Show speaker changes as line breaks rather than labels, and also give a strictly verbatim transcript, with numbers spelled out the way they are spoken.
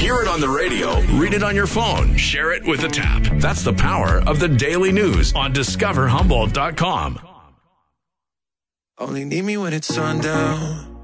Hear it on the radio, read it on your phone, share it with a tap. That's the power of the daily news on discover humboldt dot com.
Only need me when it's sundown.